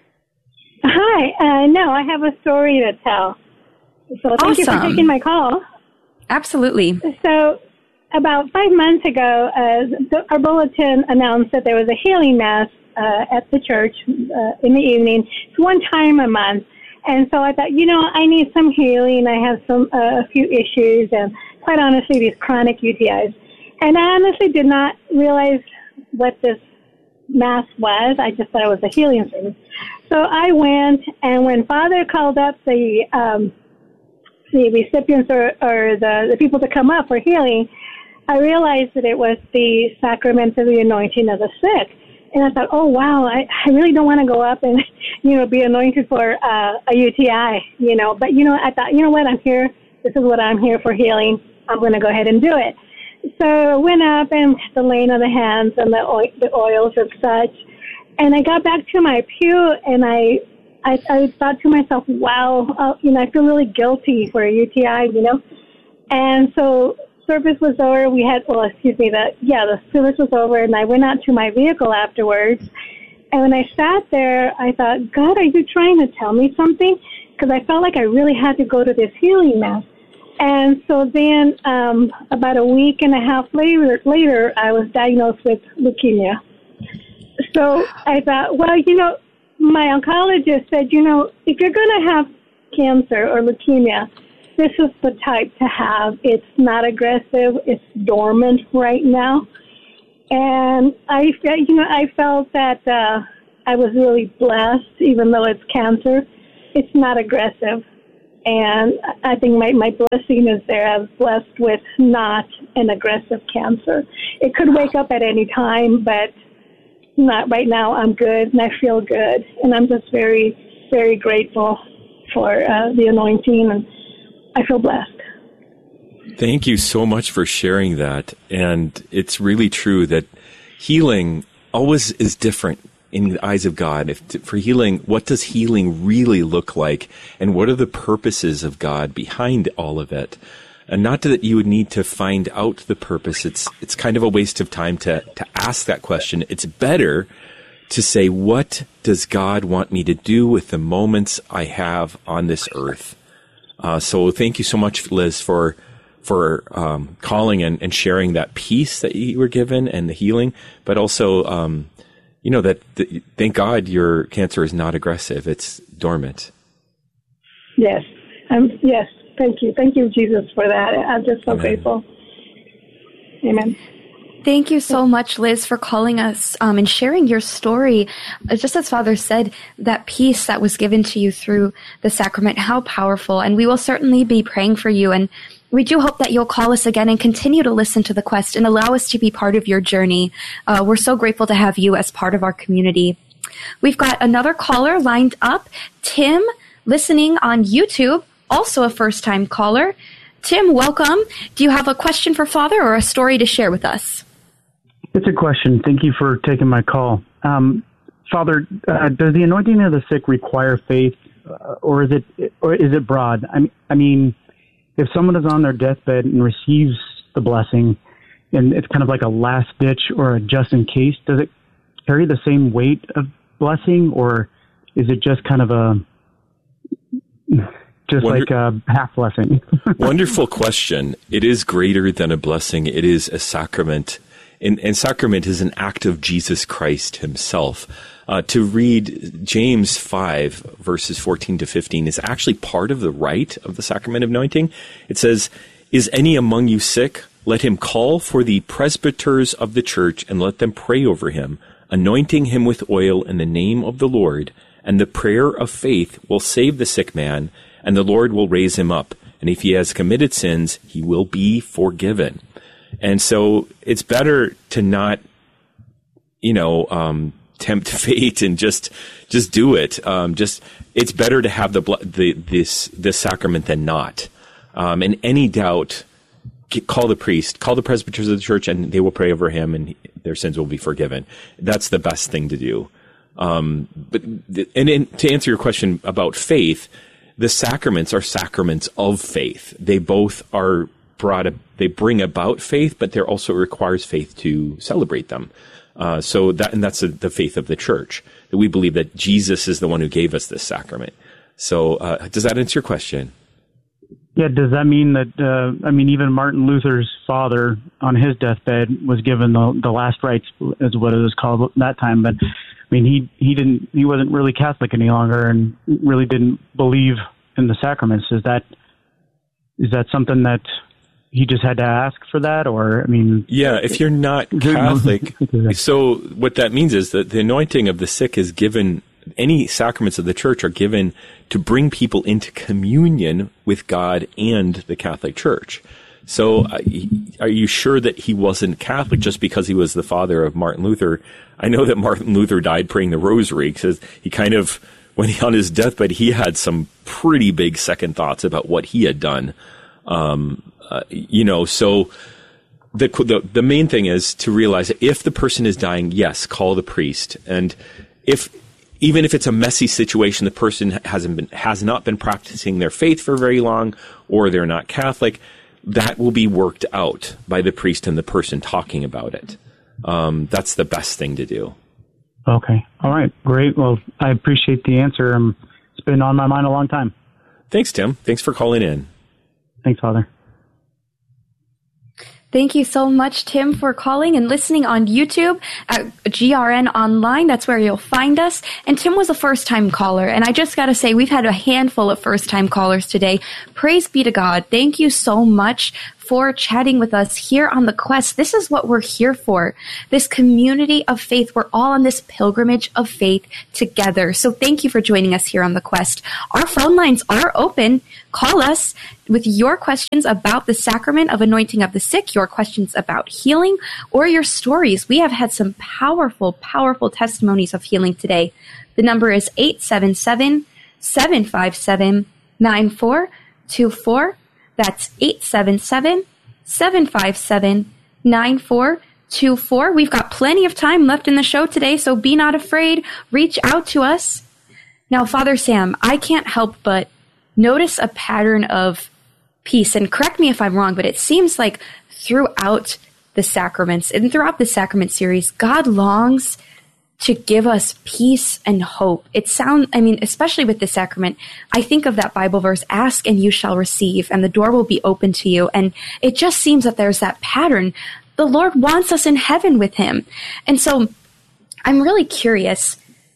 Hi. Uh, no, I have a story to tell. So thank Awesome. you for taking my call. Absolutely. So about five months ago, uh, the, our bulletin announced that there was a healing mass uh, at the church uh, in the evening. It's one time a month. And so I thought, you know, I need some healing. I have some uh, a few issues and quite honestly, these chronic U T Is. And I honestly did not realize what this mass was. I just thought it was a healing service. So I went, and when Father called up the um, the recipients or, or the, the people to come up for healing, I realized that it was the sacrament of the anointing of the sick. And I thought, oh, wow, I, I really don't want to go up and, you know, be anointed for uh, a U T I, you know. But, you know, I thought, you know what, I'm here. This is what I'm here for, healing. I'm going to go ahead and do it. So I went up and the laying of the hands and the, oil, the oils and such. And I got back to my pew, and I I, I thought to myself, wow, uh, you know, I feel really guilty for a U T I, you know. And so service was over. We had, well, excuse me, the, yeah, the service was over, and I went out to my vehicle afterwards. And when I sat there, I thought, God, are you trying to tell me something? Because I felt like I really had to go to this healing mass. And so then um, about a week and a half later, later, I was diagnosed with leukemia. So I thought, well, you know, my oncologist said, you know, if you're going to have cancer or leukemia, this is the type to have. It's not aggressive. It's dormant right now. And I, you know, I felt that uh, I was really blessed, even though it's cancer. It's not aggressive. And I think my, my blessing is there. I was blessed with not an aggressive cancer. It could wake up at any time, but not right now. I'm good, and I feel good. And I'm just very, very grateful for uh, the anointing, and I feel blessed. Thank you so much for sharing that. And it's really true that healing always is different in the eyes of God. If for healing, what does healing really look like? And what are the purposes of God behind all of it? And not that you would need to find out the purpose. It's, it's kind of a waste of time to, to ask that question. It's better to say, what does God want me to do with the moments I have on this earth? Uh, so thank you so much, Liz, for for um, calling and, and sharing that peace that you were given and the healing, but also, um, you know, that, that thank God your cancer is not aggressive; it's dormant. Yes, um, yes. Thank you, thank you, Jesus, for that. I'm just so Amen. Grateful. Amen. Thank you so much, Liz, for calling us um, and sharing your story. Uh, just as Father said, that peace that was given to you through the sacrament, how powerful. And we will certainly be praying for you. And we do hope that you'll call us again and continue to listen to the Quest and allow us to be part of your journey. Uh, we're so grateful to have you as part of our community. We've got another caller lined up, Tim, listening on YouTube, also a first-time caller. Tim, welcome. Do you have a question for Father or a story to share with us? It's a question. Thank you for taking my call. Um, Father, uh, does the anointing of the sick require faith, uh, or is it or is it broad? I mean, I mean, if someone is on their deathbed and receives the blessing, and it's kind of like a last ditch or a just in case, does it carry the same weight of blessing, or is it just kind of a just Wonder- like a half blessing? Wonderful question. It is greater than a blessing. It is a sacrament. And, and sacrament is an act of Jesus Christ himself. Uh, to read James five, verses fourteen to fifteen is actually part of the rite of the sacrament of anointing. It says, "Is any among you sick? Let him call for the presbyters of the church and let them pray over him, anointing him with oil in the name of the Lord. And the prayer of faith will save the sick man, and the Lord will raise him up. And if he has committed sins, he will be forgiven." And so it's better to not, you know, um, tempt fate and just just do it. Um, just it's better to have the the this this sacrament than not. Um, and any doubt, call the priest, call the presbyters of the church, and they will pray over him, and their sins will be forgiven. That's the best thing to do. Um, but and, and to answer your question about faith, the sacraments are sacraments of faith. They both are brought a, they bring about faith, but there also requires faith to celebrate them. Uh, so that and that's a, the faith of the church, that we believe that Jesus is the one who gave us this sacrament. So uh, does that answer your question? Yeah. Does that mean that uh, I mean even Martin Luther's father on his deathbed was given the the last rites, is what it was called at that time, but I mean he he didn't he wasn't really Catholic any longer and really didn't believe in the sacraments. Is that is that something that he just had to ask for that, or, I mean... Yeah, if you're not Catholic, so what that means is that the anointing of the sick is given, any sacraments of the church are given to bring people into communion with God and the Catholic Church. So uh, are you sure that he wasn't Catholic just because he was the father of Martin Luther? I know that Martin Luther died praying the rosary, because he kind of, when he on his deathbed, he had some pretty big second thoughts about what he had done. Um, uh, you know, so the, the the main thing is to realize that if the person is dying, yes, call the priest. And if even if it's a messy situation, the person hasn't been has not been practicing their faith for very long, or they're not Catholic, that will be worked out by the priest and the person talking about it. Um, that's the best thing to do. Okay. All right. Great. Well, I appreciate the answer. Um, it's been on my mind a long time. Thanks, Tim. Thanks for calling in. Thanks, Father. Thank you so much, Tim, for calling and listening on YouTube at G R N Online. That's where you'll find us. And Tim was a first-time caller, and I just got to say, we've had a handful of first-time callers today. Praise be to God. Thank you so much for chatting with us here on The Quest. This is what we're here for, this community of faith. We're all on this pilgrimage of faith together. So thank you for joining us here on The Quest. Our phone lines are open. Call us with your questions about the sacrament of anointing of the sick, your questions about healing, or your stories. We have had some powerful, powerful testimonies of healing today. The number is eight seven seven, seven five seven, nine four two four. That's eight seven seven, seven five seven, nine four two four. We've got plenty of time left in the show today, so be not afraid. Reach out to us. Now, Father Sam, I can't help but notice a pattern of peace, and correct me if I'm wrong, but it seems like throughout the sacraments and throughout the sacrament series, God longs to give us peace and hope. It sounds, I mean, especially with the sacrament, I think of that Bible verse, ask and you shall receive, and the door will be open to you. And it just seems that there's that pattern. The Lord wants us in heaven with him. And so I'm really curious,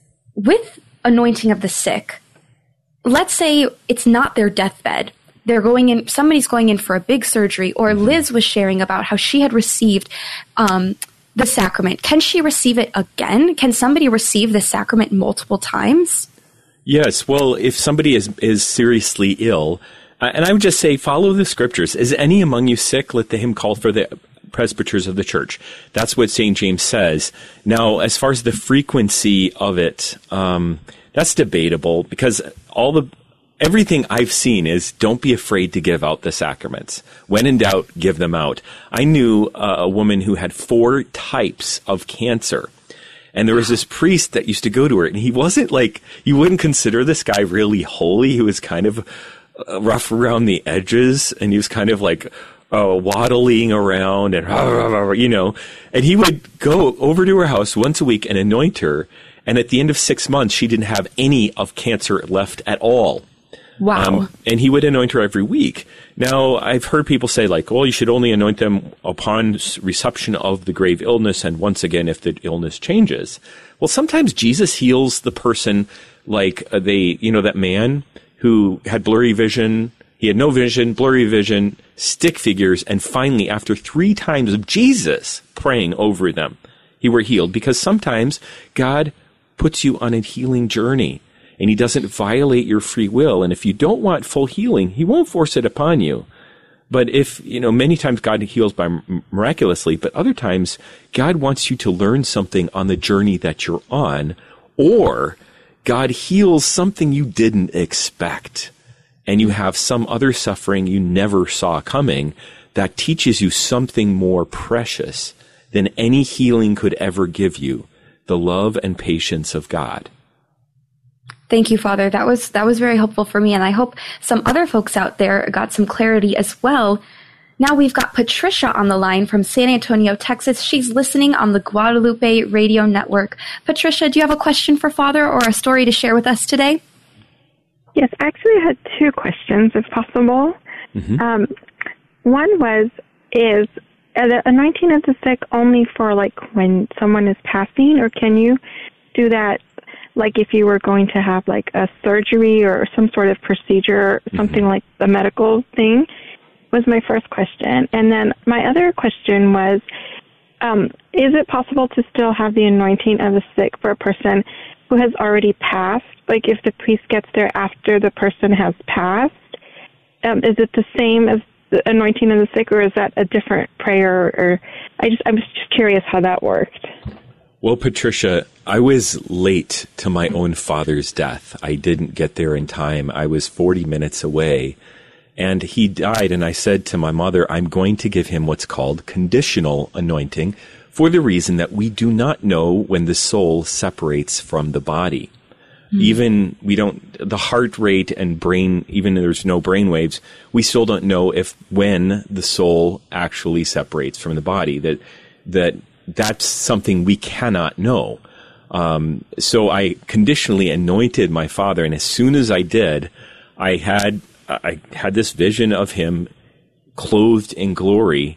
with anointing of the sick, let's say it's not their deathbed. They're going in, somebody's going in for a big surgery, or Liz was sharing about how she had received, um, the sacrament. Can she receive it again? Can somebody receive the sacrament multiple times? Yes. Well, if somebody is, is seriously ill, uh, and I would just say, follow the scriptures. Is any among you sick? Let the him call for the presbyters of the church. That's what Saint James says. Now, as far as the frequency of it, um, that's debatable, because all the everything I've seen is don't be afraid to give out the sacraments. When in doubt, give them out. I knew uh, a woman who had four types of cancer. And there was this priest that used to go to her, and he wasn't like, you wouldn't consider this guy really holy. He was kind of uh, rough around the edges, and he was kind of like uh, waddling around and, you know, and he would go over to her house once a week and anoint her. And at the end of six months, she didn't have any of cancer left at all. Wow. Um, and he would anoint her every week. Now, I've heard people say, like, well, you should only anoint them upon reception of the grave illness, and once again, if the illness changes. Well, sometimes Jesus heals the person, like uh, they, you know, that man who had blurry vision. He had no vision, blurry vision, stick figures, and finally, after three times of Jesus praying over them, he were healed. Because sometimes God puts you on a healing journey, and he doesn't violate your free will. And if you don't want full healing, he won't force it upon you. But if, you know, many times God heals by miraculously, but other times God wants you to learn something on the journey that you're on, or God heals something you didn't expect, and you have some other suffering you never saw coming that teaches you something more precious than any healing could ever give you, the love and patience of God. Thank you, Father. That was that was very helpful for me, and I hope some other folks out there got some clarity as well. Now we've got Patricia on the line from San Antonio, Texas. She's listening on the Guadalupe Radio Network. Patricia, do you have a question for Father or a story to share with us today? Yes, actually I had two questions, if possible. Mm-hmm. Um, one was, is the anointing of the sick only for, like, when someone is passing, or can you do that, like, if you were going to have, like, a surgery or some sort of procedure, something mm-hmm. like a medical thing, was my first question. And then my other question was, um, is it possible to still have the anointing of the sick for a person who has already passed? Like, if the priest gets there after the person has passed, um, is it the same as the anointing of the sick, or is that a different prayer? Or I just, I'm just curious how that worked. Well, Patricia, I was late to my own father's death. I didn't get there in time. I was forty minutes away, and he died, and I said to my mother, I'm going to give him what's called conditional anointing, for the reason that we do not know when the soul separates from the body. Mm-hmm. Even we don't, the heart rate and brain, even though there's no brain waves, we still don't know if when the soul actually separates from the body. That, that, that's something we cannot know. Um, so I conditionally anointed my father, and as soon as I did, I had I had this vision of him clothed in glory,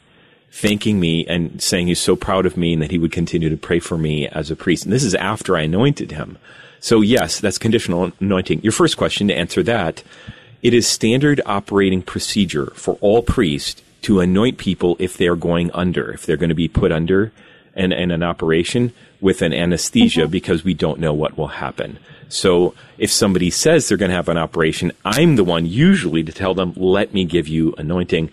thanking me and saying he's so proud of me and that he would continue to pray for me as a priest. And this is after I anointed him. So yes, that's conditional anointing. Your first question, to answer that, it is standard operating procedure for all priests to anoint people if they're going under, if they're going to be put under in, in an operation with an anesthesia, mm-hmm. because we don't know what will happen. So if somebody says they're going to have an operation, I'm the one usually to tell them, let me give you anointing.